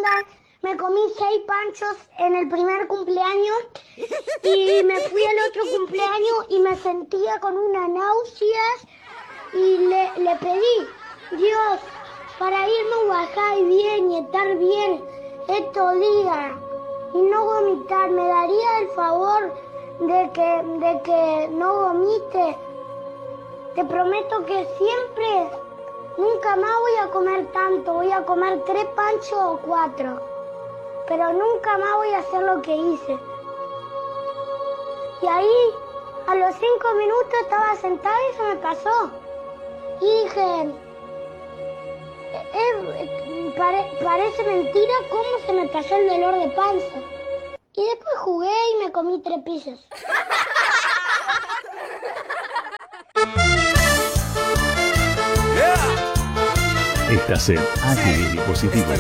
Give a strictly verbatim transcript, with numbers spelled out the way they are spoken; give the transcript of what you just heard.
segunda, me comí seis panchos en el primer cumpleaños y me fui al otro cumpleaños y me sentía con unas náuseas y le, le pedí, Dios, para irme a bajar bien y estar bien estos días y no vomitar, ¿me daría el favor de que, de que no vomite? Te prometo que siempre, nunca más voy a comer tanto, voy a comer tres panchos o cuatro, pero nunca más voy a hacer lo que hice. Y ahí, a los cinco minutos estaba sentada y se me pasó. Y dije, eh, pare, parece mentira cómo se me pasó el dolor de panza. Y después jugué y me comí tres pizzas. Estás en A T V Positivo.